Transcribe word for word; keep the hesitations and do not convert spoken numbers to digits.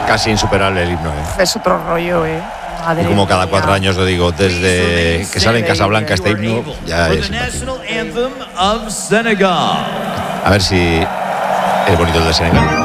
casi insuperable el himno, ¿eh? Es otro rollo, ¿eh? Madre y como cada cuatro mía. años lo digo, desde que sale en Casablanca este himno, ya es simpático. A ver si es bonito el de Senegal.